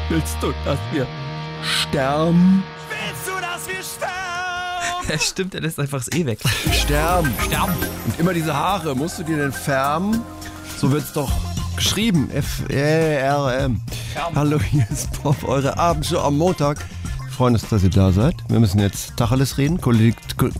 Willst du, dass wir sterben? Willst du, dass wir sterben? Stimmt, er lässt einfach das E weg. Sterben. Sterben. Und immer diese Haare, musst du dir denn färben? So wird's doch geschrieben. F-E-R-M. Hallo, hier ist Pop, eure Abendshow am Montag. Wir freuen uns, dass ihr da seid. Wir müssen jetzt Tacheles reden. Kollege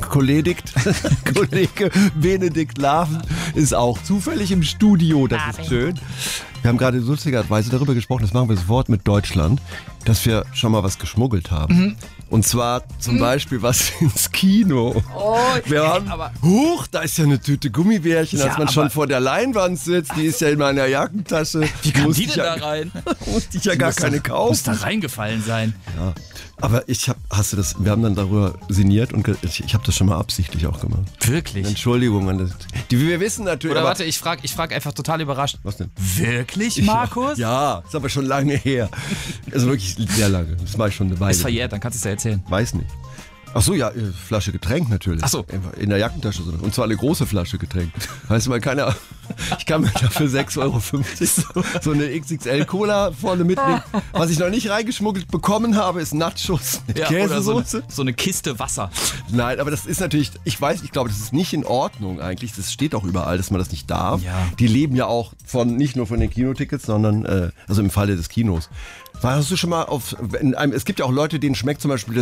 Benedikt Laven ist auch zufällig im Studio. Das ist schön. Wir haben gerade lustigerweise darüber gesprochen, das machen wir sofort mit Deutschland, dass wir schon mal was geschmuggelt haben. Und zwar zum Beispiel was ins Kino. Oh, wir haben, da ist ja eine Tüte Gummibärchen, als man schon vor der Leinwand sitzt. Die ist ja in meiner Jackentasche. Wie kam die denn da rein? Musste ich ja gar keine kaufen. Muss da reingefallen sein. Ja. Aber wir haben dann darüber sinniert und ich habe das schon mal absichtlich auch gemacht. Wirklich? Entschuldigung. Wir wissen natürlich. Oder warte, ich frag einfach total überrascht. Was denn? Wirklich, Markus? Ja, ist aber schon lange her. Also wirklich sehr lange. Das mache ich schon eine Weile. Ist verjährt, dann kannst du es ja erzählen. Weiß nicht. Ach so, ja, Flasche Getränk natürlich. Ach so. In der Jackentasche. Und zwar eine große Flasche Getränk. Weißt du, ich kann mir dafür 6,50 € so eine XXL-Cola vorne mitnehmen. Was ich noch nicht reingeschmuggelt bekommen habe, ist Nachos mit Käsesoße. Oder so eine Kiste Wasser. Nein, aber das ist natürlich, ich glaube, das ist nicht in Ordnung eigentlich. Das steht auch überall, dass man das nicht darf. Ja. Die leben ja auch nicht nur von den Kinotickets, sondern, also im Falle des Kinos. Warst du schon mal es gibt ja auch Leute, denen schmeckt zum Beispiel